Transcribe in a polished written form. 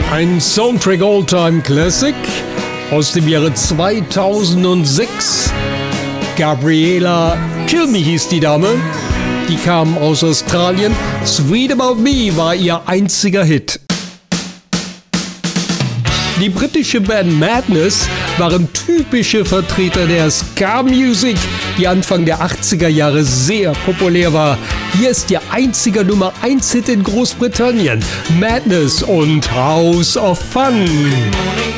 Ein Soundtrack All-Time Classic aus dem Jahre 2006. Gabriella Cilmi hieß die Dame. Die kam aus Australien. Sweet About Me war ihr einziger Hit. Die britische Band Madness waren typische Vertreter der Ska-Musik, die Anfang der 80er Jahre sehr populär war. Hier ist ihr einziger Nummer 1 Hit in Großbritannien. Madness und House of Fun. Good morning,